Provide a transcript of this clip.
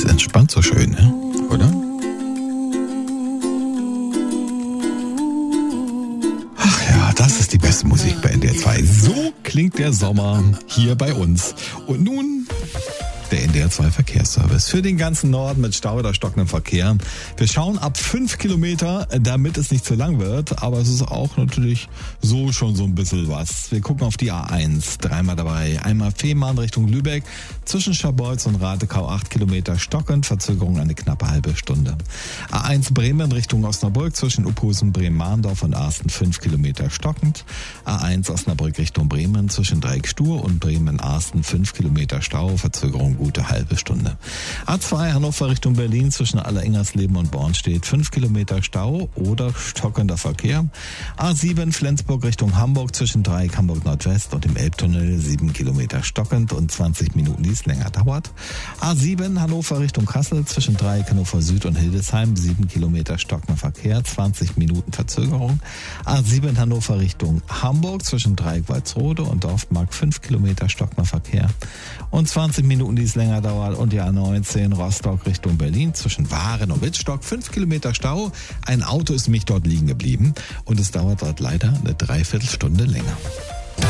Das entspannt so schön, ne? Oder? Ach ja, das ist die beste Musik bei NDR 2. So klingt der Sommer hier bei uns. Und nun der NDR 2 Verkehrsservice für den ganzen Norden mit Stau oder stockendem Verkehr. Wir schauen ab 5 Kilometer, damit es nicht zu lang wird, aber es ist auch natürlich so schon so ein bisschen was. Wir gucken auf die A1, dreimal dabei. Einmal Fehmarn Richtung Lübeck, zwischen Scharbeutz und Ratekau 8 Kilometer stockend, Verzögerung eine knappe halbe Stunde. A1 Bremen Richtung Osnabrück, zwischen Uphusen, Bremen-Mahndorf und Arsten 5 Kilometer stockend. A1 Osnabrück Richtung Bremen, zwischen Dreieck-Stur und Bremen-Arsten 5 Kilometer Stau, Verzögerung gute halbe Stunde. A2 Hannover Richtung Berlin, zwischen Allerengersleben und Bornstedt 5 Kilometer Stau oder stockender Verkehr. A7 Flensburg Richtung Hamburg, zwischen Dreieck Hamburg Nordwest und dem Elbtunnel 7 Kilometer stockend und 20 Minuten, die es länger dauert. A7 Hannover Richtung Kassel, zwischen Dreieck Hannover Süd und Hildesheim 7 Kilometer stockender Verkehr, 20 Minuten Verzögerung. A7 Hannover Richtung Hamburg, zwischen Dreieck Walsrode und Dorfmark 5 Kilometer stockender Verkehr und 20 Minuten, die es länger dauert. Und die A19 Rostock Richtung Berlin, zwischen Waren und Wittstock 5 Kilometer Stau. Ein Auto ist nämlich dort liegen geblieben und es dauert dort leider eine Dreiviertelstunde länger.